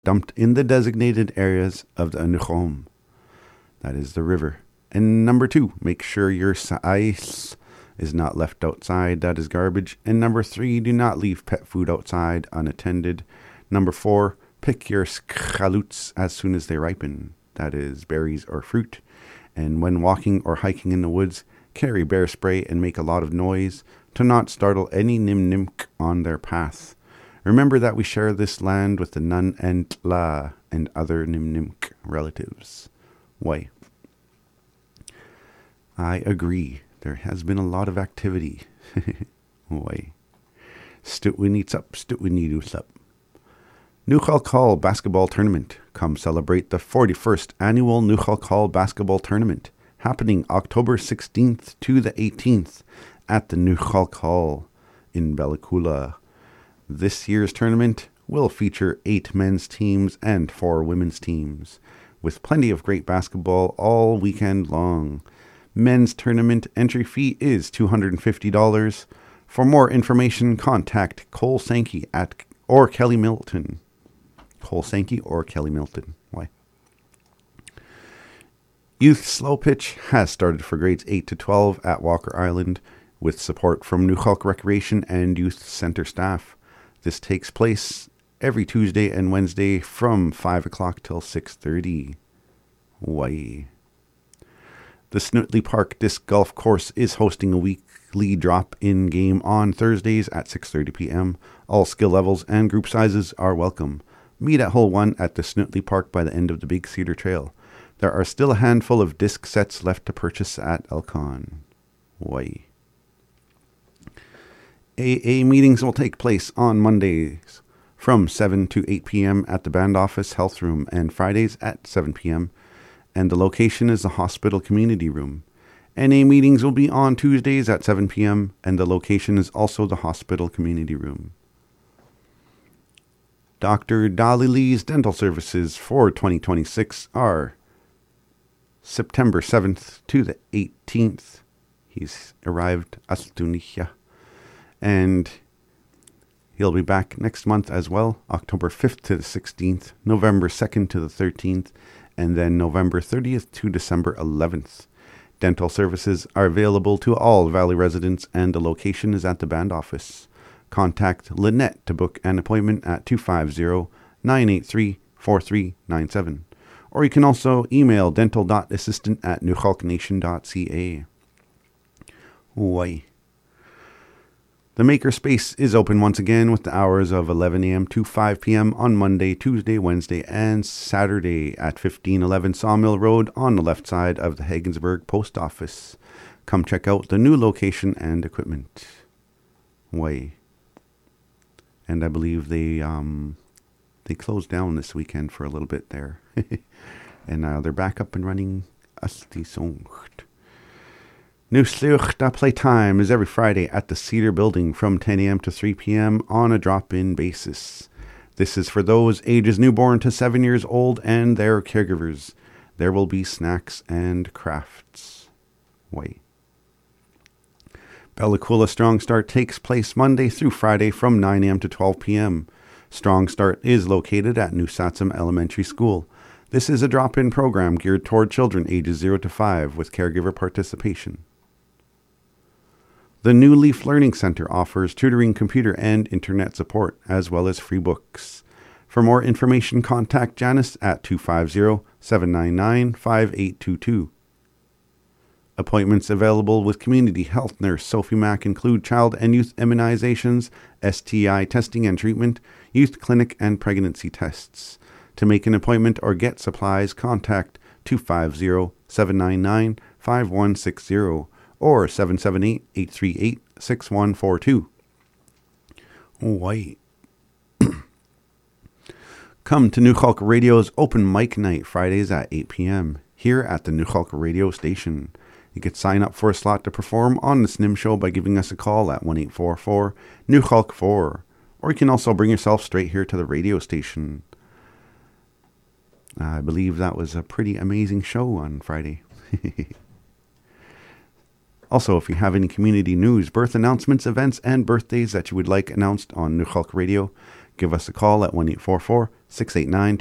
dumped in the designated areas of the Nukhom. That is the river. And number 2, make sure your sais is not left outside. That is garbage. And number 3, do not leave pet food outside unattended. Number 4, pick your skhaluts as soon as they ripen. That is berries or fruit. And when walking or hiking in the woods, carry bear spray and make a lot of noise to not startle any nimnimk on their path. Remember that we share this land with the Nun and La and other nimnimk relatives. Why? I agree. There has been a lot of activity. Why? Stutwinitsup. Nuchalkal Basketball Tournament. Come celebrate the 41st annual Nuchalkal Basketball Tournament, happening October 16th to the 18th at the Nuchalkal in Bellacoola. This year's tournament will feature 8 men's teams and 4 women's teams, with plenty of great basketball all weekend long. Men's tournament entry fee is $250. For more information, contact Cole Sankey or Kelly Milton. Cole Sankey or Kelly Milton. Why? Youth Slow Pitch has started for grades 8 to 12 at Walker Island with support from Newhalk Recreation and Youth Center staff. This takes place every Tuesday and Wednesday from 5 o'clock till 6:30. Why? The Snotley Park Disc Golf Course is hosting a weekly drop-in game on Thursdays at 6:30 p.m. All skill levels and group sizes are welcome. Meet at Hole 1 at the Snotley Park by the end of the Big Cedar Trail. There are still a handful of disc sets left to purchase at Elcon. Why? AA meetings will take place on Mondays from 7 to 8 p.m. at the Band Office Health Room and Fridays at 7 p.m. And the location is the Hospital Community Room. NA meetings will be on Tuesdays at 7 p.m. and the location is also the Hospital Community Room. Dr. Dolly Lee's dental services for 2026 are September 7th to the 18th. He's arrived Astuniya. And he'll be back next month as well, October 5th to the 16th, November 2nd to the 13th, and then November 30th to December 11th. Dental services are available to all Valley residents, and the location is at the Band Office. Contact Lynette to book an appointment at 250-983-4397. Or you can also email dental.assistant@newhalknation.ca. Why? The Makerspace is open once again with the hours of 11 a.m. to 5 p.m. on Monday, Tuesday, Wednesday, and Saturday at 1511 Sawmill Road on the left side of the Hagensburg Post Office. Come check out the new location and equipment. Why? And I believe they closed down this weekend for a little bit there. And now they're back up and running. Asti Songt. New Sluchta Playtime is every Friday at the Cedar Building from 10 a.m. to 3 p.m. on a drop-in basis. This is for those ages newborn to 7 years old and their caregivers. There will be snacks and crafts. Wait. Bellacoola Strong Start takes place Monday through Friday from 9 a.m. to 12 p.m. Strong Start is located at New Satsum Elementary School. This is a drop-in program geared toward children ages 0 to 5 with caregiver participation. The New Leaf Learning Center offers tutoring, computer, and internet support, as well as free books. For more information, contact Janice at 250-799-5822. Appointments available with community health nurse Sophie Mack include child and youth immunizations, STI testing and treatment, youth clinic, and pregnancy tests. To make an appointment or get supplies, contact 250-799-5160 or 778-838-6142. Wait. Come to New Hulk Radio's open mic night Fridays at 8 p.m. here at the New Hulk Radio station. You can sign up for a slot to perform on the SNIM show by giving us a call at 1-844-NEW-HULK-4. Or you can also bring yourself straight here to the radio station. I believe that was a pretty amazing show on Friday. Also, if you have any community news, birth announcements, events, and birthdays that you would like announced on New Hulk Radio, give us a call at 1-844 689